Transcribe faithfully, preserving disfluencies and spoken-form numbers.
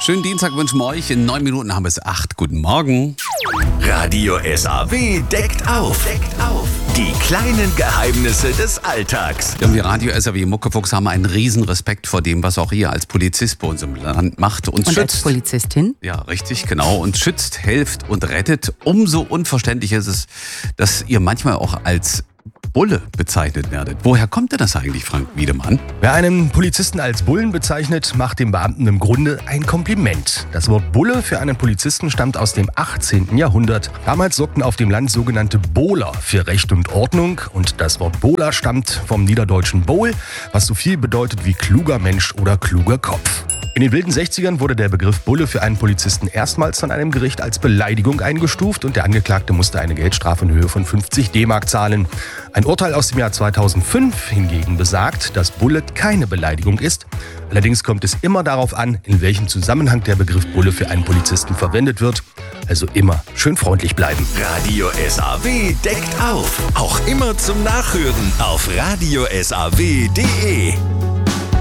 Schönen Dienstag wünschen wir euch. In neun Minuten haben wir es acht. Guten Morgen. Radio S A W deckt auf. Deckt auf. Die kleinen Geheimnisse des Alltags. Ja, wir Radio S A W Muckefuchs haben einen riesen Respekt vor dem, was auch ihr als Polizist bei uns im Land macht. Uns und schützt. Als Polizistin? Ja, richtig, genau. Und schützt, hilft und rettet. Umso unverständlicher ist es, dass ihr manchmal auch als Bulle bezeichnet werdet. Woher kommt denn das eigentlich, Frank Wiedemann? Wer einen Polizisten als Bullen bezeichnet, macht dem Beamten im Grunde ein Kompliment. Das Wort Bulle für einen Polizisten stammt aus dem achtzehnten Jahrhundert. Damals sorgten auf dem Land sogenannte Bowler für Recht und Ordnung. Und das Wort Bowler stammt vom niederdeutschen Bowl, was so viel bedeutet wie kluger Mensch oder kluger Kopf. In den wilden sechzigern wurde der Begriff Bulle für einen Polizisten erstmals von einem Gericht als Beleidigung eingestuft und der Angeklagte musste eine Geldstrafe in Höhe von fünfzig D-Mark zahlen. Ein Urteil aus dem Jahr zweitausendfünf hingegen besagt, dass Bulle keine Beleidigung ist. Allerdings kommt es immer darauf an, in welchem Zusammenhang der Begriff Bulle für einen Polizisten verwendet wird. Also immer schön freundlich bleiben. Radio S A W deckt auf. Auch immer zum Nachhören auf radio s a w punkt d e.